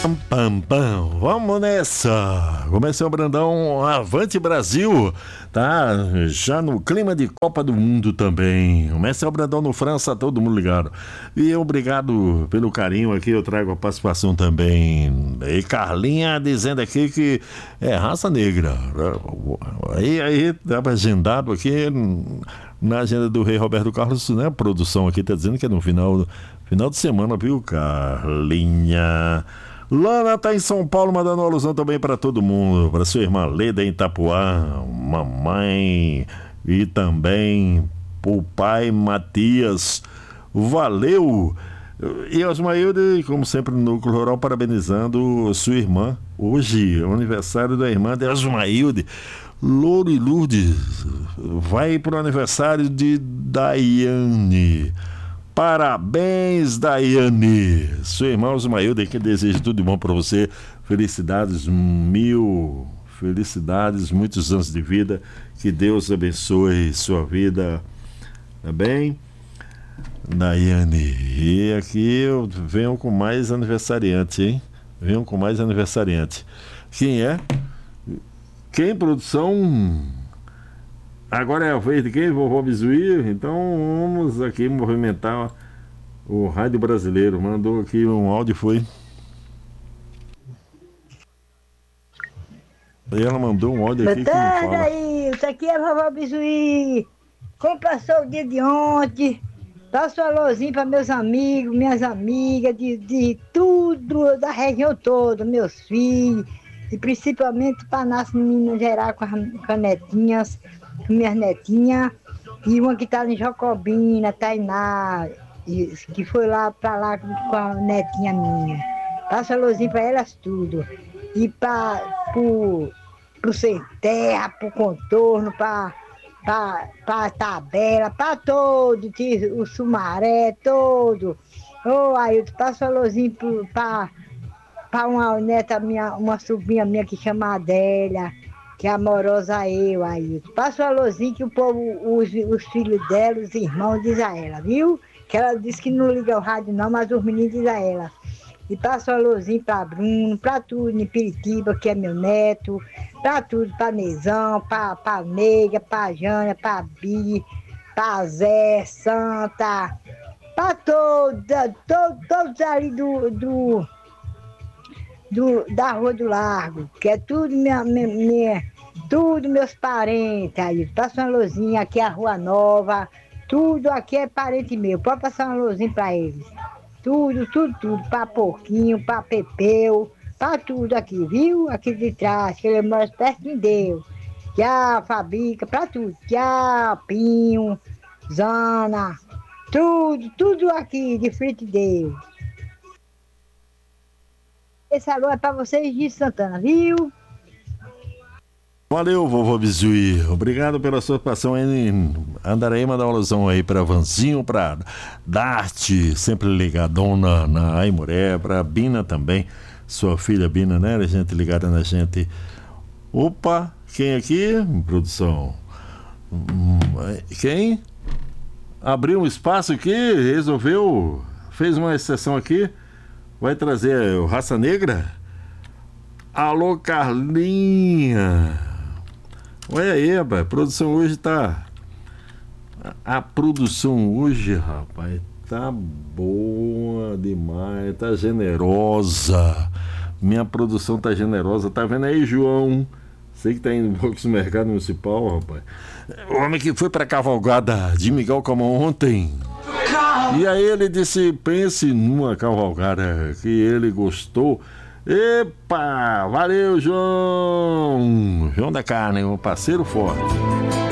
Pam, pam, vamos nessa. Começou o Brandão, avante Brasil, tá? Já no clima de Copa do Mundo também. Começa o Brandão no França, todo mundo ligado. E obrigado pelo carinho aqui, eu trago a participação também. E Carlinha dizendo aqui que é raça negra. Aí, tava agendado aqui na agenda do Rei Roberto Carlos, né? A produção aqui tá dizendo que é no final de semana, viu, Carlinha? Lana tá em São Paulo, mandando uma alusão também para todo mundo, para sua irmã Leda em Itapuã, mamãe e também o pai Matias. Valeu! E Osmailde, como sempre no Núcleo Rural, parabenizando sua irmã. Hoje é o aniversário da irmã de Osmailde. Lori Lourdes vai pro aniversário de Daiane. Parabéns, Daiane. Sua irmã Osmailde, que deseja tudo de bom para você. Felicidades, mil felicidades, muitos anos de vida. Que Deus abençoe sua vida. Tá bem? Daiane. E aqui eu venho com mais aniversariante, hein? Venho com mais aniversariante. Quem é? Quem, produção? Agora é a vez de quem? Vovó Bizuí? Então vamos aqui movimentar o rádio brasileiro. Mandou aqui um áudio, foi. E ela mandou um áudio aqui que não fala. Aí, isso aqui é a Vovó Bizuí. Como passou o dia de ontem? Passo um alôzinho para meus amigos, minhas amigas, de tudo, da região toda, meus filhos. E principalmente para nascer em Minas Gerais com as netinhas, com minhas netinhas, e uma que está em Jacobina, Tainá, que foi lá para lá com a netinha minha. Passa alôzinho para elas tudo. E para o Sem Terra, para o Contorno, para a Tabela, para todo, o Sumaré, todo. Ô, Ailton, passa alôzinho para uma neta minha, uma sobrinha minha que chama Adélia, que é amorosa eu, aí. Passa o alôzinho que o povo, os filhos dela, os irmãos, diz a ela, viu? Que ela disse que não liga o rádio não, mas os meninos dizem a ela. E passa o alôzinho para Bruno, para tudo, em Piritiba, que é meu neto, para tudo, para Nezão, para Neiga, para Jânia, para Bi, para Zé, Santa, para todos ali da Rua do Largo, que é tudo tudo meus parentes aí. Passa uma luzinha, aqui é a Rua Nova, tudo aqui é parente meu. Pode passar uma luzinha para eles. Tudo, para Porquinho, para Pepeu, para tudo aqui, viu? Aqui de trás, que ele mora perto de Deus. Tchau, Fabica, para tudo. Tchau, Pinho, Zana, tudo aqui de frente de Deus. Esse alô é para vocês de Santana, viu? Valeu, vovô Bizuí. Obrigado pela sua participação aí em Andaraí. Mandar uma alusão aí para Vanzinho, para Darte, sempre ligadona na Aimoré, para Bina também, sua filha Bina, né? A gente ligada na gente. Opa, quem aqui? Produção. Quem? Abriu um espaço aqui, resolveu, fez uma exceção aqui. Vai trazer o Raça Negra? Alô, Carlinha! Olha aí, rapaz, a produção hoje tá... A produção hoje, rapaz, tá boa demais, tá generosa. Minha produção tá generosa, tá vendo aí, João? Sei que tá indo no Mercado Municipal, rapaz. O homem que foi pra cavalgada de Miguel como ontem... E aí ele disse, pense numa cavalgada que ele gostou. Epa, valeu, João da Carne, um parceiro forte.